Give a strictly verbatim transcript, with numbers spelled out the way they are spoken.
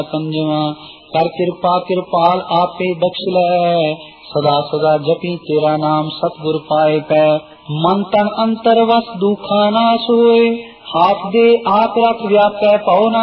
पंजवा कर कृपा कृपाल आपे बख्श लै सदा सदा जपी तेरा नाम सतगुर पाए पै मन तन अंतर वस दुखा ना सोए हाथ दे आप रख व्यापै पौ ना